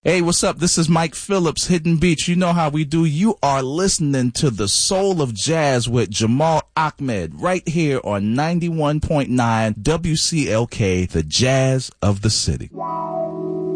Hey, what's up? This is Mike Phillips, Hidden Beach. You know how we do. You are listening to the Soul of Jazz with Jamal Ahmed right here on 91.9 WCLK, the Jazz of the City.